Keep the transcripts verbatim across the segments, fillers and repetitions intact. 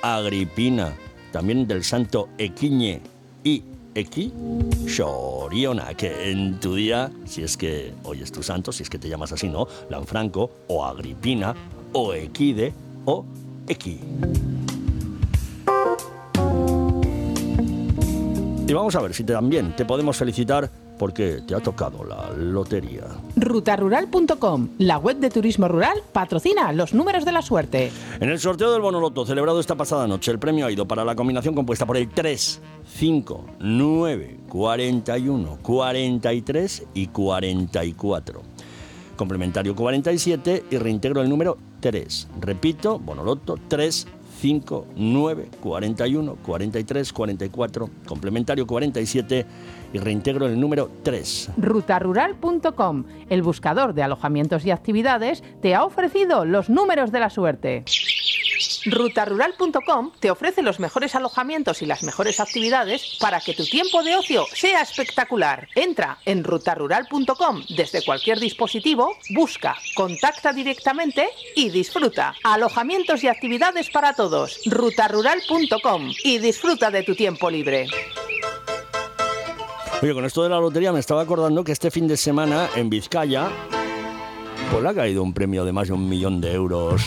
Agripina, también del santo Equiñe y Equi, Soriona, que en tu día, si es que hoy es tu santo, si es que te llamas así, ¿no? Lanfranco, o Agripina, o Equide, o Equi. Y vamos a ver si también te podemos felicitar porque te ha tocado la lotería. ruta rural punto com, la web de turismo rural, patrocina los números de la suerte. En el sorteo del Bonoloto celebrado esta pasada noche, el premio ha ido para la combinación compuesta por el tres, cinco, nueve, cuarenta y uno, cuarenta y tres y cuarenta y cuatro. Complementario cuarenta y siete y reintegro el número tres. Repito, Bonoloto tres, cinco, nueve, cuarenta y uno, cuarenta y tres, cuarenta y cuatro, complementario cuarenta y siete y reintegro el número tres. ruta rural punto com, el buscador de alojamientos y actividades, te ha ofrecido los números de la suerte. ruta rural punto com te ofrece los mejores alojamientos y las mejores actividades para que tu tiempo de ocio sea espectacular. Entra en ruta rural punto com desde cualquier dispositivo, busca, contacta directamente y disfruta. Alojamientos y actividades para todos. ruta rural punto com y disfruta de tu tiempo libre. Oye, con esto de la lotería me estaba acordando que este fin de semana en Vizcaya pues le ha caído un premio de más de un millón de euros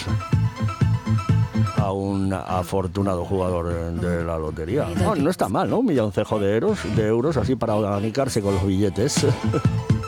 a un afortunado jugador de la lotería. Bueno, no está mal, ¿no? Un milloncejo de euros, de euros así para organizarse con los billetes.